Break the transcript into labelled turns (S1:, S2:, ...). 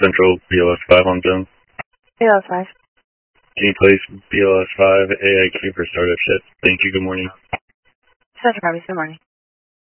S1: Central BLS 5 on zone.
S2: BLS 5.
S1: Can you place BLS 5 AIQ for startup shift? Thank you. Good morning.
S2: Central Province, good morning.